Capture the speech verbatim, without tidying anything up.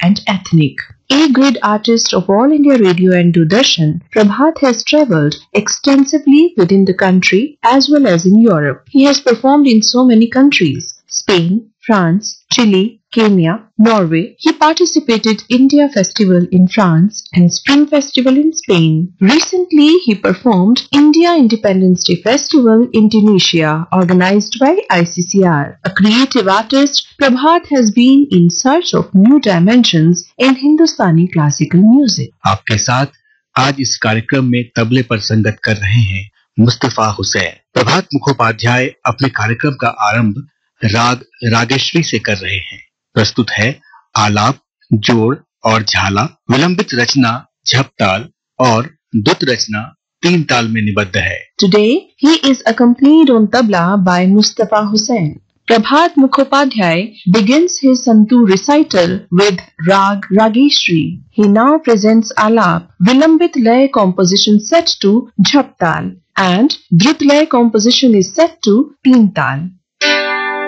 and ethnic. A-grade artist of All India Radio and Doordarshan, Prabhat has travelled extensively within the country as well as in Europe. He has performed in so many countries: Spain, France, Chile, Kenya, Norway. He participated India Festival in France and Spring Festival in Spain. Recently, he performed India Independence Day Festival in Tunisia, organized by I C C R. A creative artist, Prabhat has been in search of new dimensions in Hindustani classical music. आपके साथ आज इस कार्यक्रम में तबले पर संगत कर रहे हैं मुस्तफा हुसैन। प्रभात मुखोपाध्याय अपने कार्यक्रम का आरंभ राग रागेश्वरी से कर रहे हैं। प्रस्तुत है आलाप, जोड़ और झाला। विलंबित रचना झपताल और द्रुत रचना तीन ताल में निबद्ध है। Today he is accompanied on tabla by Mustafa Hussain. Prabhat Mukhopadhyay begins his Santur recital with Rag Rageshri. He now presents Alap, Vilambit Lay composition set to Jhaptal, and Drut Lay composition is set to Teen Tal.